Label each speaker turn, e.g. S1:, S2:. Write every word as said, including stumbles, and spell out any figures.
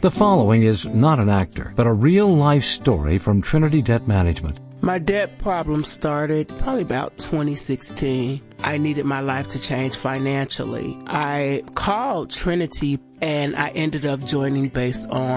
S1: The following is not an actor, but a real-life story from Trinity Debt Management.
S2: My debt problem started probably about twenty sixteen. I needed my life to change financially. I called Trinity, and I ended up joining based on